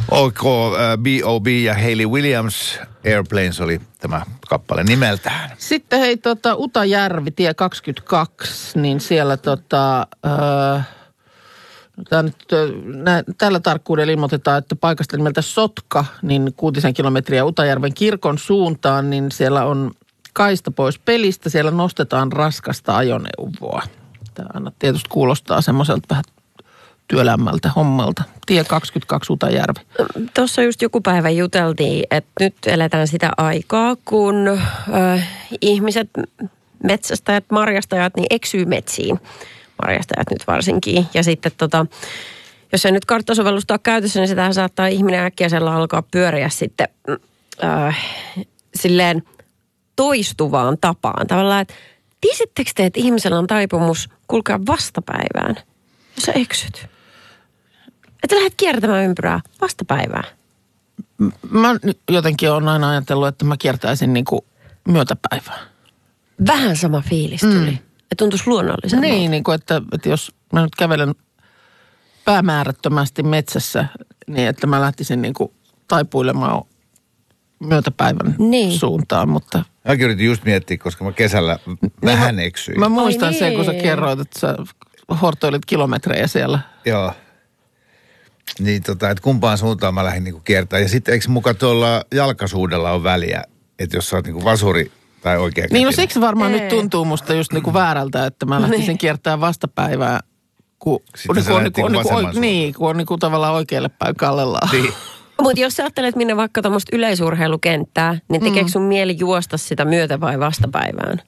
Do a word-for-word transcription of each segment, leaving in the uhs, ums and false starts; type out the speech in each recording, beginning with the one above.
OK, uh, B O B ja Hayley Williams, Airplanes oli tämä kappale nimeltään. Sitten hei, tota, Utajärvi, tie kaksikymmentäkaksi, niin siellä tota... Öö, Tämä nyt, nä, tällä tarkkuudella ilmoitetaan, että paikasta nimeltä Sotka, niin kuutisen kilometriä Utajärven kirkon suuntaan, niin siellä on kaista pois pelistä. Siellä nostetaan raskasta ajoneuvoa. Tämä aina tietysti kuulostaa semmoiselta vähän työlämmältä hommalta. Tie kaksikymmentäkaksi Utajärvi. Tuossa just joku päivä juteltiin, että nyt eletään sitä aikaa, kun äh, ihmiset, metsästäjät, marjastajat, niin eksyy metsiin. Marjastajat nyt varsinkin. Ja sitten tota, jos ei nyt karttasovellusta ole käytössä, niin sitähän saattaa ihminen äkkiäisellä alkaa pyöriä sitten äh, silleen toistuvaan tapaan. Tavallaan, että tiesittekö te, että ihmisellä on taipumus kulkea vastapäivään, jos sä eksyt? Että lähdet kiertämään ympyrää vastapäivään. Mä jotenkin olen aina ajatellut, että mä kiertäisin niin kuin myötäpäivää. Vähän sama fiilis tuli. Mm. Ja tuntuisi luonnollisemmalta. Niin, niin kuin, että, että jos mä nyt kävelen päämäärättömästi metsässä, niin että mä lähtisin niin kuin taipuilemaan myötäpäivän niin. suuntaan, mutta... Mäkin yritin just miettiä, koska mä kesällä niin vähän mä, eksyin. Mä muistan niin. sen, kun sä kerroit, että sä hortoilit kilometrejä siellä. Joo. Niin tota, että kumpaan suuntaan mä lähdin niinku kiertämään. Ja sitten eikö muka tuolla jalkasuudella on väliä, että jos sä oot niinku vasuri... Tai oikein niin no siksi varmaan Ei. nyt tuntuu musta just niinku väärältä, että mä lähtisin kiertämään vastapäivää, kun on, niinku, on, niinku, on, niinku, on, niin, kun on niinku tavallaan oikealle päin kallellaan. Niin. Mutta jos sä ajattelet minne vaikka tämmöistä yleisurheilukenttää, niin tekeekö mm. sun mieli juosta sitä myötä vai vastapäivään?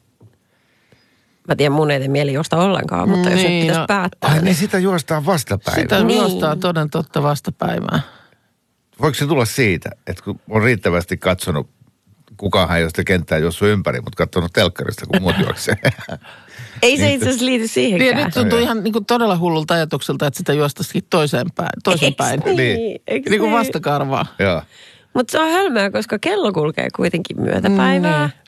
Mä tiedän, mun ei tee mieli juosta ollenkaan, mutta niin, jos nyt pitäisi no, päättää. Ai niin sitä juostaan vastapäivään. Sitä niin. juostaan toden totta vastapäivään. Voiko se tulla siitä, että kun on riittävästi katsonut, kukaanhan ei ole sitä kenttää juossut ympäri, mutta katsonut telkkarista, kun muut juoksee. Ei se itse asiassa liity siihenkään. Niin, nyt tuntuu ihan niin kuin todella hullulta ajatukselta, että sitä juostaisikin toiseen päin. Toisen päin. Niin. Niin kuin vastakarvaa. Joo. Mutta se on hölmöä, koska kello kulkee kuitenkin myötäpäivää. Mm.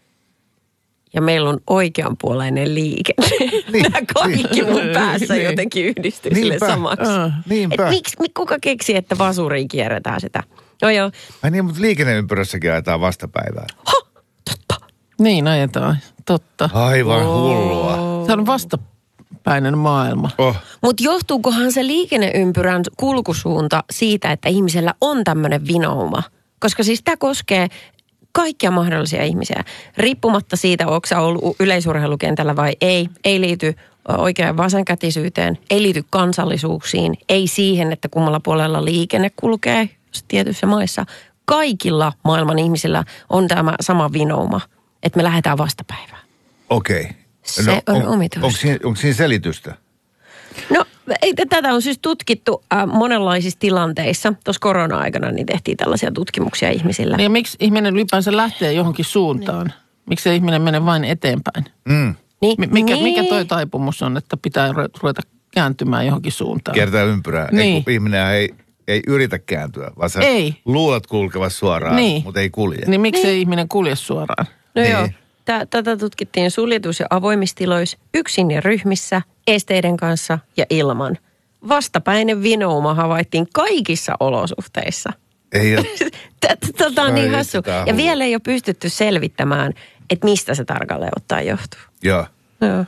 Ja meillä on oikeanpuoleinen liikenne. Niin, Nämä kaikki niin, mun päässä niin, jotenkin yhdistyy niin, sille samaksi. Uh, niinpä. Et miksi, kuka keksi, että vasuriin kierretään sitä? No joo. Ai niin, mutta liikenneympyrässäkin ajetaan vastapäivää. Ha, totta. Niin ajetaan, totta. Aivan oh. hullua. Se on vastapäinen maailma. Oh. Mutta johtuukohan se liikenneympyrän kulkusuunta siitä, että ihmisellä on tämmöinen vinouma? Koska siis tämä koskee kaikkia mahdollisia ihmisiä. Riippumatta siitä, onko sä ollut yleisurheilukentällä vai ei. Ei liity oikeaan vasenkätisyyteen, ei liity kansallisuuksiin, ei siihen, että kummalla puolella liikenne kulkee tietyissä maissa. Kaikilla maailman ihmisillä on tämä sama vinouma, että me lähdetään vastapäivään. Okei. Okay. Se no, on, on omituista. Onko siinä, onko siinä selitystä? No, ei, tätä on siis tutkittu äh, monenlaisissa tilanteissa. Tuossa korona-aikana niin tehtiin tällaisia tutkimuksia ihmisillä. Ja miksi ihminen ylipäänsä lähtee johonkin suuntaan? Niin. Miksi se ihminen menee vain eteenpäin? Mm. Niin, mikä, niin. mikä toi taipumus on, että pitää ruveta kääntymään johonkin suuntaan? Kiertää ympyrää. Niin. Ei, ihminen ei, ei yritä kääntyä, vaan sä ei. luulet kulkevassa suoraan, niin. mutta ei kulje. Niin miksi niin. ei ihminen kulje suoraan? No niin. joo. Tätä tutkittiin suljetus- ja avoimistiloissa, yksin ja ryhmissä, esteiden kanssa ja ilman. Vastapäinen vinouma havaittiin kaikissa olosuhteissa. Ei ole. Tätä on niin hassu. Ja vielä ei ole pystytty selvittämään, että mistä se tarkalleen ottaen johtuu. Joo. Joo.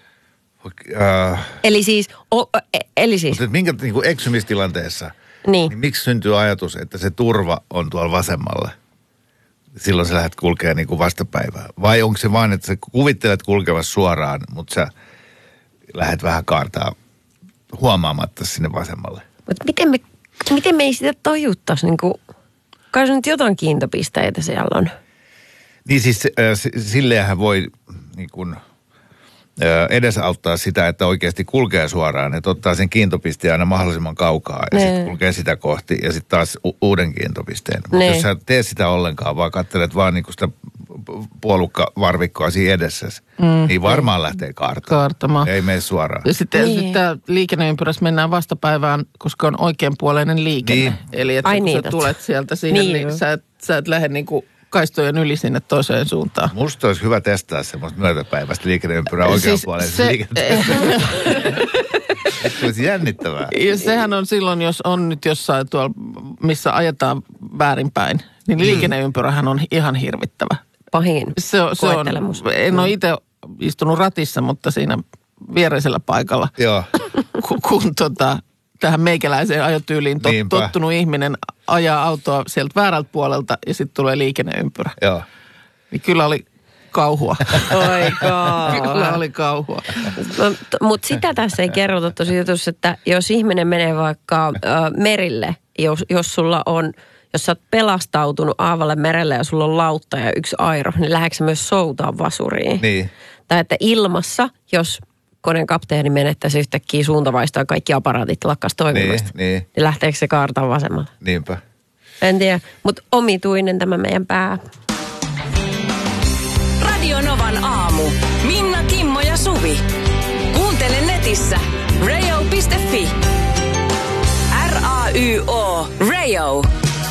Uh, eli siis... O, eli siis mutta minkä niin kuin eksymistilanteessa, niin. niin miksi syntyy ajatus, että se turva on tuolla vasemmalla? Silloin sä lähdet kulkemaan niin kuin vastapäivää. Vai onko se vaan, että sä kuvittelet kulkevassa suoraan, mutta sä lähdet vähän kaartaa huomaamatta sinne vasemmalle? Mutta miten me, miten me ei sitä tajuttaisi? Niin kuin, kai se nyt jotain kiintopisteitä siellä on. Niin siis äh, silleenhän voi niin kuin, äh, edesauttaa sitä, että oikeasti kulkee suoraan. Että ottaa sen kiintopisteen aina mahdollisimman kaukaa ja sitten kulkee sitä kohti ja sitten taas u- uuden kiintopisteen. Mutta jos sä teet sitä ollenkaan, vaan katselet vaan niin kuin sitä puolukkavarvikkoa siinä edessäsi, mm. niin varmaan lähtee kaartamaan. Kaartamaan. Ei mene suoraan. Ja sitten niin. sitten liikenneympyrässä mennään vastapäivään, koska on oikeanpuoleinen liikenne. Niin. Eli että Ai kun niin, sä tulet sieltä siihen, niin, niin sä, et, sä et lähde niin kuin kaistojen yli sinne toiseen suuntaan. Musta olisi hyvä testaa semmoista myötäpäiväistä liikenneympyrää oikeanpuoleisessa siis liikenteessä. Se olisi jännittävää. Ja sehän on silloin, jos on nyt jossain tuolla, missä ajetaan väärinpäin, niin liikenneympyrähän on ihan hirvittävä. Pahin se on, se on, en ole itse istunut ratissa, mutta siinä viereisellä paikalla. Joo. Kun, kun tota, tähän meikäläiseen ajotyyliin tot, tottunut ihminen ajaa autoa sieltä väärältä puolelta ja sitten tulee liikenneympyrä. Joo. Niin kyllä oli kauhua. Oi Kyllä oli kauhua. Mutta sitä tässä ei kerrota tosi jutussa, että jos ihminen menee vaikka ö, merille, jos, jos sulla on, jos sä oot pelastautunut aavalle merelle ja sulla on lautta ja yksi airo, niin lähdetkö sä myös soutaa vasuriin? Niin. Tai että ilmassa, jos koneen kapteeni menettäisi yhtäkkiä suuntavaistaa kaikki aparaatit lakkas toimimasta, niin, niin. niin lähteekö se kaartaan vasemmalle? Niinpä. En tiedä, mutta omituinen tämä meidän pää. Radio Novan aamu. Minna, Kimmo ja Suvi. Kuuntele netissä radio piste fi. R A Y O Radio.